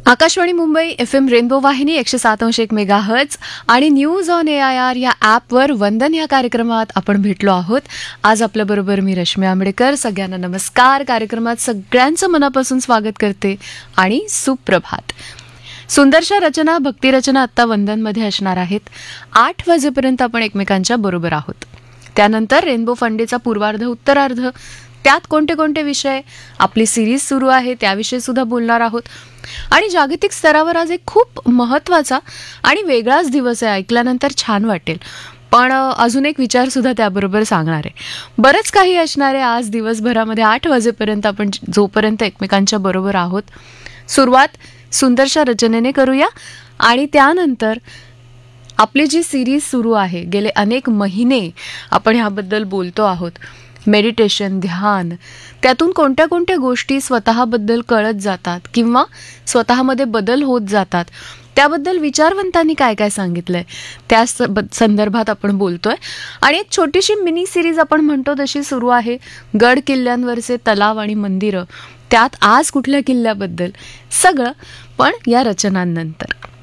Akashvani Mumbai FM rainbow वाहिनी 107.1 megahertz आणि news on AIR या ॲपवर वंदन या कार्यक्रमात आपण भेटलो आहोत. आज आपल्याबरोबर मी रश्मी आंबेडकर. सगळ्यांना नमस्कार. कार्यक्रमात सगळ्यांचं मनापासून स्वागत करते आणि सुप्रभात. सुंदरशा रचना, भक्तिरचना आत्ता वंदनमध्ये असणार आहेत. 8 वाजेपर्यंत आपण एकमेकांच्या बरोबर आहोत. त्यानंतर रेनबो फंडेचा पूर्वार्ध, उत्तरार्ध, त्यात कोणते कोणते विषय, आपली सिरीज सुरू आहे त्याविषयी सुद्धा बोलणार आहोत. आणि जागतिक स्तरावर आज एक खूप महत्त्वाचा आणि वेगळाच दिवस आहे. ऐकल्यानंतर छान वाटेल, पण अजून एक विचार सुद्धा त्याबरोबर सांगणार आहे. बरंच काही असणार आहे आज दिवसभरामध्ये. 8 वाजेपर्यंत आपण जोपर्यंत एकमेकांच्या बरोबर आहोत, सुरुवात सुंदरशा रचनेने करूया. आणि त्यानंतर आपली जी सिरीज सुरू आहे, गेले अनेक महिने आपण ह्याबद्दल बोलतो आहोत. मेडिटेशन, ध्यान, त्यातून कोणत्या कोणत्या गोष्टी स्वतःबद्दल कळत जातात किंवा स्वतःमध्ये बदल होत जातात, त्याबद्दल विचारवंतांनी काय काय सांगितलंय त्या संदर्भात आपण बोलतोय. आणि एक छोटीशी मिनी सिरीज आपण म्हणतो तशी सुरू आहे. गड किल्ल्यांवरचे तलाव आणि मंदिरं, त्यात आज कुठल्या किल्ल्याबद्दल, सगळं पण या रचनांनंतर.